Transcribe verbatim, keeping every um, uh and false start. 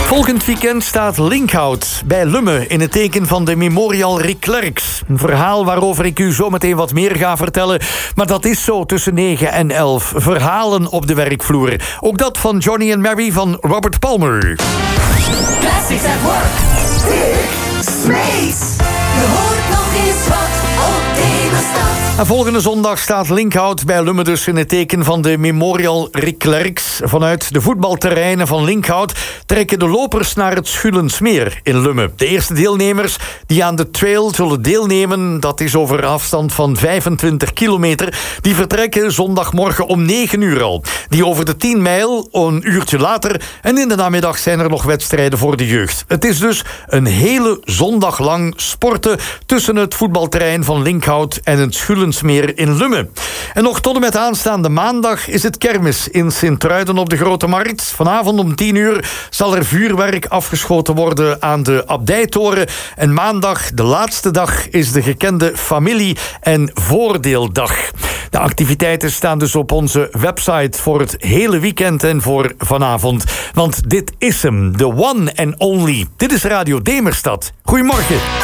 Volgend weekend staat Linkhout bij Lummen in het teken van de Memorial Rick Klerks. Een verhaal waarover ik u zo meteen wat meer ga vertellen. Maar dat is zo tussen negen en elf. Verhalen op de werkvloer. Ook dat van Johnny and Mary van Robert Palmer. Classics at work. Dick Smeets. Je hoort nog eens wat op Demerstad. En volgende zondag staat Linkhout bij Lummen dus in het teken van de Memorial Rick Klerks. Vanuit de voetbalterreinen van Linkhout trekken de lopers naar het Schulensmeer in Lummen. De eerste deelnemers die aan de trail zullen deelnemen, dat is over een afstand van vijfentwintig kilometer, die vertrekken zondagmorgen om negen uur al. Die over de tien mijl een uurtje later en in de namiddag zijn er nog wedstrijden voor de jeugd. Het is dus een hele zondag lang sporten tussen het voetbalterrein van Linkhout en het Schulensmeer in Lummen. En nog tot en met aanstaande maandag is het kermis in Sint-Truiden op de Grote Markt. Vanavond om tien uur zal er vuurwerk afgeschoten worden aan de Abdijtoren. En maandag, de laatste dag, is de gekende familie- en voordeeldag. De activiteiten staan dus op onze website voor het hele weekend en voor vanavond. Want dit is hem, the one and only. Dit is Radio Demerstad. Goedemorgen.